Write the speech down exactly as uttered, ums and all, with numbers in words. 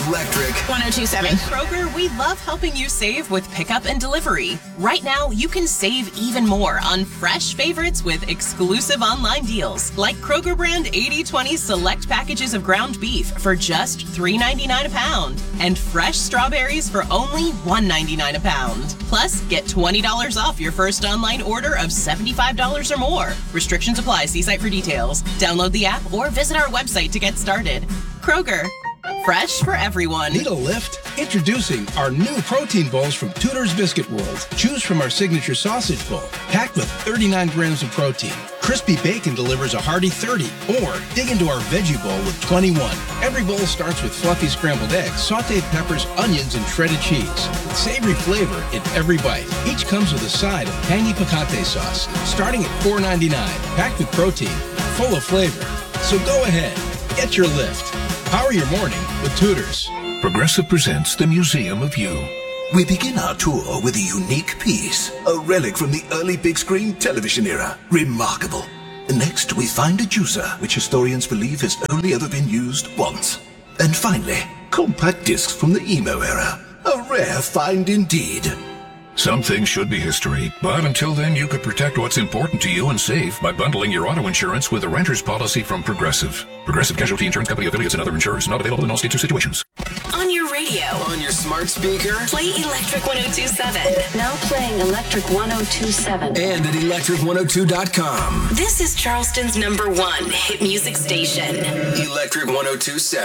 Electric one oh two point seven. At Kroger, we love helping you save with pickup and delivery. Right now, you can save even more on fresh favorites with exclusive online deals, like Kroger brand eighty twenty select packages of ground beef for just three ninety-nine a pound, and fresh strawberries for only one ninety-nine a pound. Plus, get twenty dollars off your first online order of seventy-five dollars or more. Restrictions apply. See site for details. Download the app or visit our website to get started. Kroger, fresh for everyone. Need a lift? Introducing our new protein bowls from Tudor's Biscuit World. Choose from our signature sausage bowl, packed with thirty-nine grams of protein. Crispy bacon delivers a hearty thirty, or dig into our veggie bowl with twenty-one. Every bowl starts with fluffy scrambled eggs, sautéed peppers, onions, and shredded cheese. With savory flavor in every bite. Each comes with a side of tangy picante sauce, starting at four ninety-nine. Packed with protein, full of flavor. So go ahead, get your lift. Power your morning with Tudor's. Progressive presents the Museum of You. We begin our tour with a unique piece, a relic from the early big screen television era. Remarkable. Next, we find a juicer, which historians believe has only ever been used once. And finally, compact discs from the emo era. A rare find indeed. Some things should be history, but until then you could protect what's important to you and save by bundling your auto insurance with a renter's policy from Progressive. Progressive Casualty Insurance Company affiliates and other insurers not available in all states or situations. On your radio. On your smart speaker. Play Electric one oh two point seven. Now playing Electric one oh two point seven. And at electric one oh two dot com. This is Charleston's number one hit music station. Electric one oh two point seven.